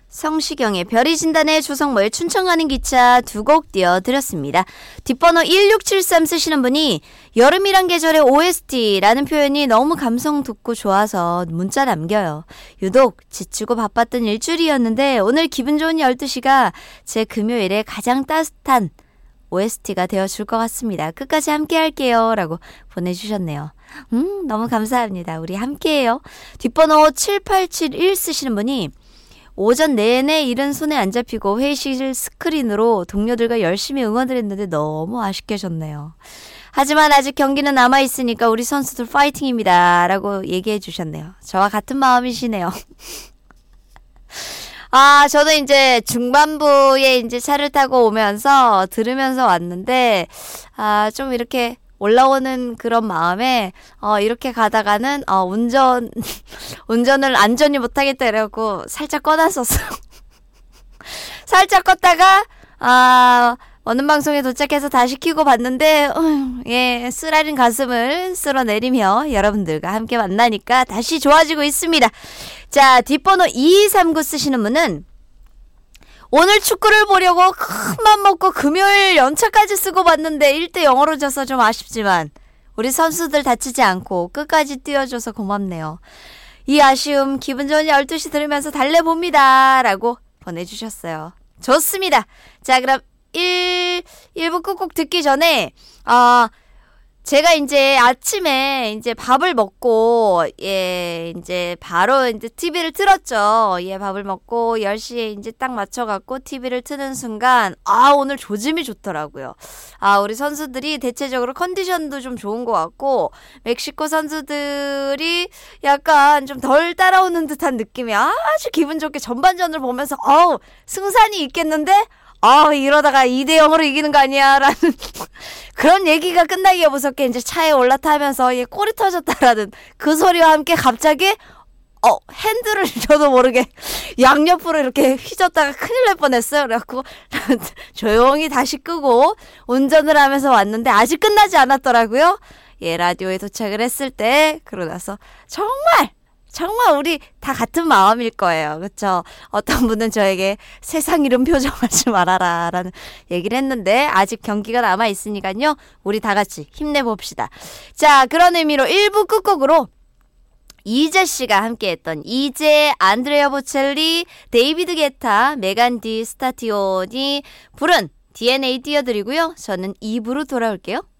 성시경의 별이 진다네, 조성모의 춘천 가는 기차 두 곡 띄워드렸습니다. 뒷번호 1673 쓰시는 분이 여름이란 계절의 OST라는 표현이 너무 감성 돋고 좋아서 문자 남겨요. 유독 지치고 바빴던 일주일이었는데 오늘 기분 좋은 12시가 제 금요일에 가장 따뜻한 OST가 되어줄 것 같습니다. 끝까지 함께 할게요 라고 보내주셨네요. 너무 감사합니다. 우리 함께해요. 뒷번호 7871 쓰시는 분이 오전 내내 일은 손에 안 잡히고 회의실 스크린으로 동료들과 열심히 응원을 했는데 너무 아쉽게 졌네요. 하지만 아직 경기는 남아있으니까 우리 선수들 파이팅입니다 라고 얘기해 주셨네요. 저와 같은 마음이시네요. 저는 이제 중반부에 이제 차를 타고 오면서 들으면서 왔는데, 좀 이렇게 올라오는 그런 마음에, 이렇게 가다가는, 운전을 안전히 못하겠다 이래갖고 살짝 꺼놨었어요. 살짝 껐다가, 어느 방송에 도착해서 다시 켜고 봤는데, 쓰라린 가슴을 쓸어내리며 여러분들과 함께 만나니까 다시 좋아지고 있습니다. 자, 뒷번호 2239 쓰시는 분은 오늘 축구를 보려고 큰맘 먹고 금요일 연차까지 쓰고 봤는데 1대0으로 져서 좀 아쉽지만 우리 선수들 다치지 않고 끝까지 뛰어줘서 고맙네요. 이 아쉬움 기분 좋은 12시 들으면서 달래봅니다 라고 보내주셨어요. 좋습니다. 자, 그럼 1부 끝곡 듣기 전에 제가 이제 아침에 이제 밥을 먹고 이제 바로 이제 TV를 틀었죠. 밥을 먹고 10시에 이제 딱 맞춰갖고 TV를 트는 순간 오늘 조짐이 좋더라고요. 우리 선수들이 대체적으로 컨디션도 좀 좋은 것 같고 멕시코 선수들이 약간 좀 덜 따라오는 듯한 느낌이 아주 기분 좋게 전반전을 보면서 승산이 있겠는데 이러다가 2대0으로 이기는 거 아니야 라는 그런 얘기가 끝나기가 무섭게 이제 차에 올라타면서 꼬리 터졌다라는 그 소리와 함께 갑자기 핸들을 저도 모르게 양옆으로 이렇게 휘젓다가 큰일 날 뻔했어요. 그래갖고 조용히 다시 끄고 운전을 하면서 왔는데 아직 끝나지 않았더라고요. 라디오에 도착을 했을 때 그러고 나서 정말 우리 다 같은 마음일 거예요. 그렇죠? 어떤 분은 저에게 세상 이름 표정하지 말아라 라는 얘기를 했는데 아직 경기가 남아있으니까요. 우리 다 같이 힘내봅시다. 자, 그런 의미로 1부 끝곡으로 이재 씨가 함께했던 이재, 안드레아 보첼리, 데이비드 게타, 메간 디 스타티온이 부른 DNA 띄워드리고요. 저는 2부로 돌아올게요.